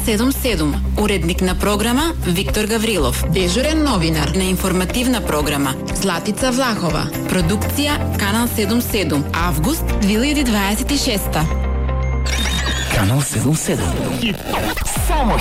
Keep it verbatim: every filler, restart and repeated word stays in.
седум седум. Уредник на програма Виктор Гаврилов. Дежурен новинар на информативна програма Златица Влахова. Продукција Канал седум седум. Август две илјади дваесет и шеста. Канал седум седум. Само